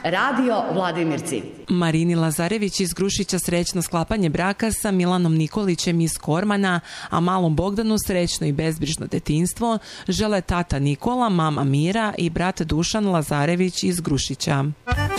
Radio Vladimirci. Marini Lazarević iz Grušića srećno sklapanje braka sa Milanom Nikolićem iz Kormana, a malom Bogdanu srećno i bezbrižno detinjstvo žele tata Nikola, mama Mira i brat Dušan Lazarević iz Grušića.